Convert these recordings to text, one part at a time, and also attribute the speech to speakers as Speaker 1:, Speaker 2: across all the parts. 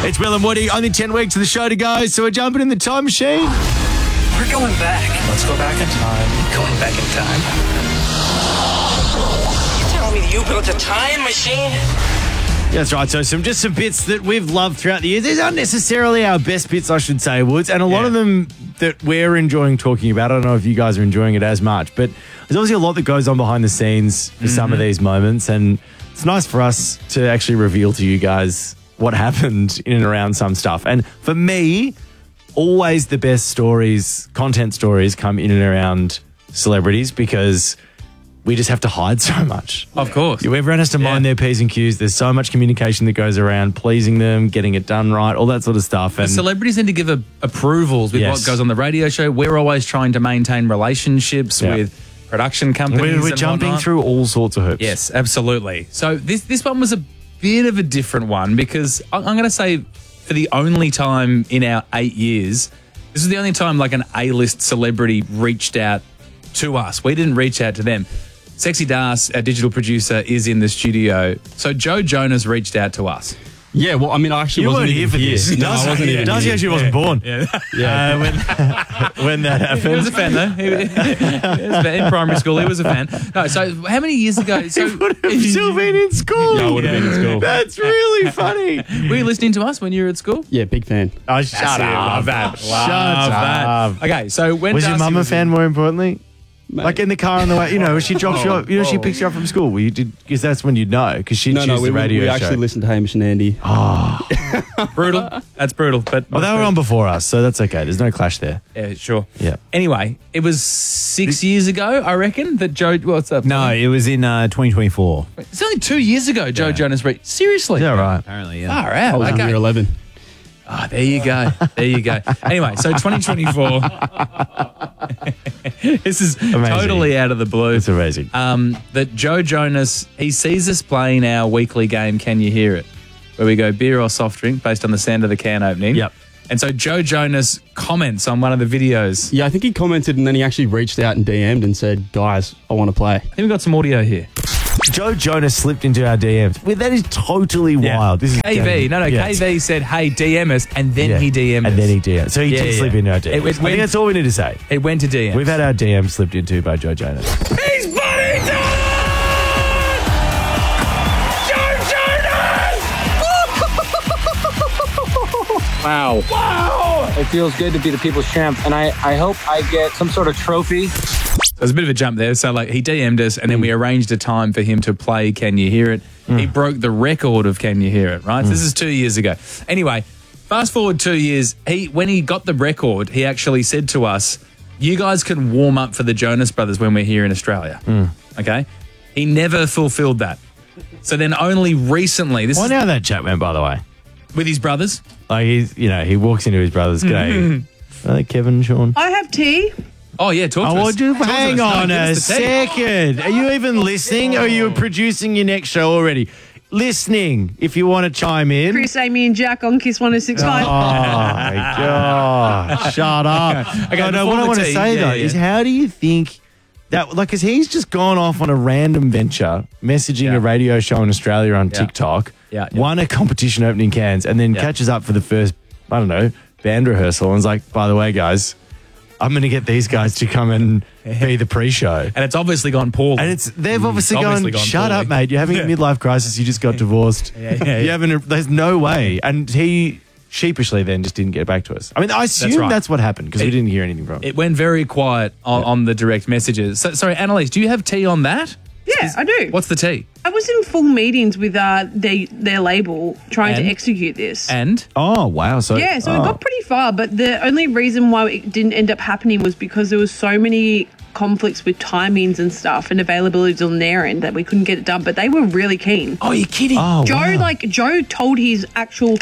Speaker 1: It's Will and Woody. Only 10 weeks of the show to go, so we're jumping in the time machine.
Speaker 2: We're going back. Let's go back in time. Going back in time. You telling me that you built a time machine?
Speaker 1: Yeah, that's right. So some bits that we've loved throughout the years. These aren't necessarily our best bits, I should say, Woods, and a lot of them that we're enjoying talking about. I don't know if you guys are enjoying it as much, but there's obviously a lot that goes on behind the scenes for some of these moments, and it's nice for us to actually reveal to you guys what happened in and around some stuff. And for me, always the best stories, content stories, come in and around celebrities because we just have to hide so much.
Speaker 3: Of course.
Speaker 1: Everyone has to mind their P's and Q's. There's so much communication that goes around pleasing them, getting it done right, all that sort of stuff. And
Speaker 3: celebrities need to give approvals with what goes on the radio show. We're always trying to maintain relationships with production companies.
Speaker 1: We're jumping through all sorts of hoops.
Speaker 3: Yes, absolutely. So this one was a bit of a different one because I'm going to say for the only time in our 8 years, this is the only time like an A-list celebrity reached out to us. We didn't reach out to them. Sexy Das, our digital producer, is in the studio. So Joe Jonas reached out to us.
Speaker 4: Yeah, well, I mean, I actually wasn't here for this.
Speaker 1: No, I wasn't even Darcy actually wasn't born. When that happened.
Speaker 3: He was a fan, though. He was a fan. In primary school, he was a fan. No, so how many years ago? So
Speaker 1: would have still been in school.
Speaker 4: Yeah, I would have been in school.
Speaker 1: That's really funny.
Speaker 3: Were you listening to us when you were at school?
Speaker 4: Yeah, big fan.
Speaker 1: Oh, shut up. Shut up.
Speaker 3: Okay, so when
Speaker 1: was
Speaker 3: Darcy
Speaker 1: your mum a fan, more importantly? Mate. Like in the car on the way, she drops you off, she picks you up from school. Because that's when you'd know, because she'd choose the radio
Speaker 4: we
Speaker 1: show.
Speaker 4: actually listened to Hamish and Andy.
Speaker 1: Oh.
Speaker 3: Brutal. That's brutal. But
Speaker 1: they were on before us, so that's okay. There's no clash there.
Speaker 3: Yeah, sure.
Speaker 1: Yeah.
Speaker 3: Anyway, it was 6 years ago, I reckon, that Joe... What's up?
Speaker 5: No, it was in 2024.
Speaker 3: It's only 2 years ago Joe Jonas reached... Seriously?
Speaker 1: Yeah, right.
Speaker 5: Apparently, yeah.
Speaker 3: Far out.
Speaker 4: I was in year 11.
Speaker 3: Oh, there you go. There you go. Anyway, so 2024. This is amazing. Totally out of the blue.
Speaker 1: It's amazing.
Speaker 3: That Joe Jonas, he sees us playing our weekly game, Can You Hear It? Where we go beer or soft drink based on the sound of the can opening.
Speaker 1: Yep.
Speaker 3: And so Joe Jonas comments on one of the videos.
Speaker 4: Yeah, I think he commented and then he actually reached out and DM'd and said, guys, I want to play.
Speaker 3: I think we've got some audio here.
Speaker 1: Joe Jonas slipped into our DMs. Well, that is totally wild. This is
Speaker 3: KV. KV said, hey, DM us, and then he DM'd us.
Speaker 1: And then he DM'd. So he did slip into our DMs. I think that's all we need to say.
Speaker 3: It went to DMs.
Speaker 1: We've had our DMs slipped into by Joe Jonas.
Speaker 3: He's buddy done! Joe Jonas!
Speaker 6: Wow. It feels good to be the people's champ, and I hope I get some sort of trophy.
Speaker 3: There's a bit of a jump there. So, like, he DM'd us, and then we arranged a time for him to play Can You Hear It? He broke the record of Can You Hear It, right? So this is 2 years ago. Anyway, fast forward 2 years, when he got the record, he actually said to us, you guys can warm up for the Jonas Brothers when we're here in Australia. Okay? He never fulfilled that. So then only recently...
Speaker 1: Why now that chat went, by the way?
Speaker 3: With his brothers?
Speaker 1: Like, he walks into his brothers. G'day. Are they Kevin and Sean?
Speaker 7: I have tea.
Speaker 3: Oh, yeah, talk to us.
Speaker 1: Hang on a second. Are you even listening, or are you producing your next show already? Listening, if you want to chime in.
Speaker 7: Chris, Amy and Jack on Kiss 106.5.
Speaker 1: Oh, my God. Shut up.
Speaker 3: Okay,
Speaker 1: what I want to say, though, is how do you think that, like, because he's just gone off on a random venture, messaging a radio show in Australia on TikTok, won a competition opening cans, and then catches up for the first, I don't know, band rehearsal, and is like, by the way, guys, I'm going to get these guys to come and be the pre-show.
Speaker 3: And it's obviously gone poorly.
Speaker 1: And they've obviously gone shut up, mate. You're having a midlife crisis. You just got divorced. There's no way. And he sheepishly then just didn't get back to us. I mean, I assume that's what happened because we didn't hear anything from him.
Speaker 3: It went very quiet on the direct messages. So, sorry, Annalise, do you have tea on that?
Speaker 7: Yeah, I do.
Speaker 3: What's the tea?
Speaker 7: I was in full meetings with their label trying to execute this.
Speaker 3: And?
Speaker 1: Oh, wow. So
Speaker 7: it got pretty far, but the only reason why it didn't end up happening was because there was so many conflicts with timings and stuff and availabilities on their end that we couldn't get it done, but they were really keen.
Speaker 3: Oh, you're kidding.
Speaker 1: Oh,
Speaker 7: Joe told his actual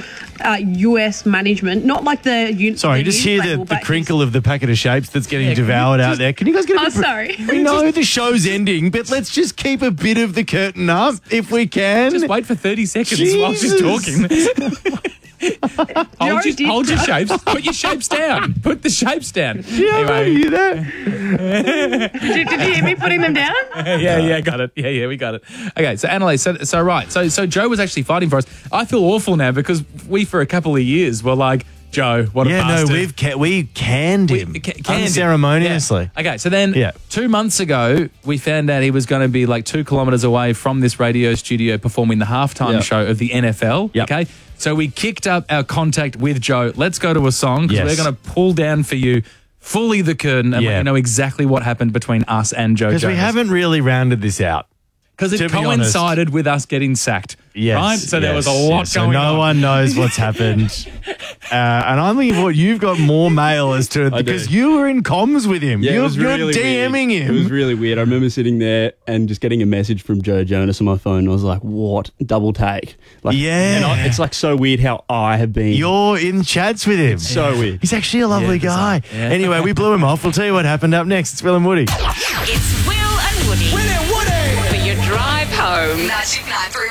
Speaker 7: US management, not like the...
Speaker 1: Sorry, just hear the crinkle of the packet of shapes that's getting devoured out there. Can you guys get a bit...
Speaker 7: sorry.
Speaker 1: We know the show's ending, but let's just keep a bit of the curtain up if we can.
Speaker 3: Just wait for 30 seconds while she's talking. Hold your shapes. Put your shapes down. Put the shapes down.
Speaker 1: Yeah, you there?
Speaker 7: Did you hear me putting them down?
Speaker 3: Yeah, got it. Yeah, we got it. Okay, so Annalise, so Joe was actually fighting for us. I feel awful now because we, for a couple of years, were like, Joe, what a bastard.
Speaker 1: We canned him unceremoniously.
Speaker 3: Yeah. Okay, so then 2 months ago, we found out he was going to be like 2 kilometres away from this radio studio performing the halftime show of the NFL.
Speaker 1: Yep.
Speaker 3: Okay, so we kicked up our contact with Joe. Let's go to a song because we're going to pull down for you fully the curtain and let you know exactly what happened between us and Joe Jonas.
Speaker 1: Because we haven't really rounded this out.
Speaker 3: Because it coincided with us getting sacked.
Speaker 1: Yes.
Speaker 3: Right? So there was a lot going on.
Speaker 1: So no one knows what's happened. And I'm thinking, what, you've got more mail as to because you were in comms with him.
Speaker 4: Yeah,
Speaker 1: you're
Speaker 4: really
Speaker 1: DMing
Speaker 4: weird.
Speaker 1: him.
Speaker 4: It was really weird. I remember sitting there and just getting a message from Joe Jonas on my phone. I was like, what? Double take. Like,
Speaker 1: yeah.
Speaker 4: It's like so weird how I have been.
Speaker 1: You're in chats with him.
Speaker 4: So weird.
Speaker 1: He's actually a lovely guy.
Speaker 3: Yeah.
Speaker 1: Anyway, we blew him off. We'll tell you what happened up next. It's Will and Woody.
Speaker 8: It's Will and Woody. For your drive home. Magic 931.